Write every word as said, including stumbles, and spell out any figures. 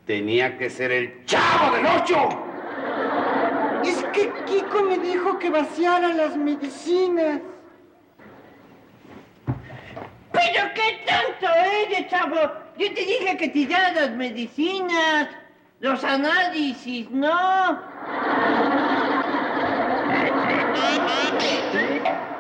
Tenía que ser el Chavo del Ocho. Es que Kiko me dijo que vaciara las medicinas. ¿Pero qué tanto eres, chavo? Yo te dije que tiraras las medicinas, los análisis, ¿no?